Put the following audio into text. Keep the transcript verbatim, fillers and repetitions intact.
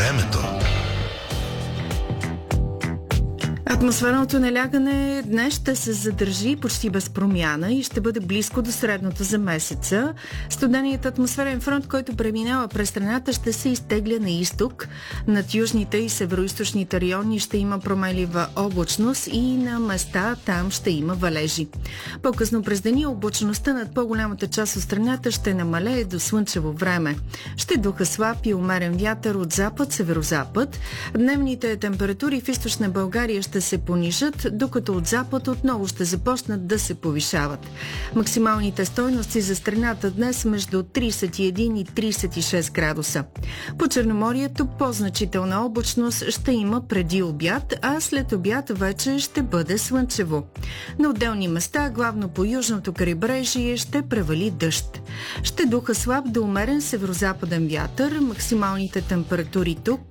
Времето. Атмосферното налягане днес ще се задържи почти без промяна и ще бъде близко до средното за месеца. Студеният атмосферен фронт, който преминава през страната, ще се изтегля на изток. Над южните и североизточните райони ще има променлива облачност и на места там ще има валежи. По-късно през деня облачността над по-голямата част от страната ще намалее до слънчево време. Ще духа слаб и умерен вятър от запад-северозапад. Дневните температури в източна България ще се понижат, докато от запад отново ще започнат да се повишават. Максималните стойности за страната днес между тридесет и един и тридесет и шест градуса. По Черноморието по-значителна облачност ще има преди обяд, а след обяд вече ще бъде слънчево. На отделни места, главно по южното крайбрежие, ще превали дъжд. Ще духа слаб до умерен северозападен вятър. Максималните температури тук